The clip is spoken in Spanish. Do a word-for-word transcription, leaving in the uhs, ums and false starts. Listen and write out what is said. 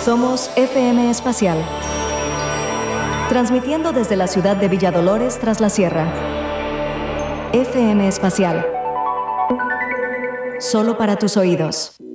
Somos F M Espacial, transmitiendo desde la ciudad de Villa Dolores tras la sierra. F M Espacial, solo para tus oídos.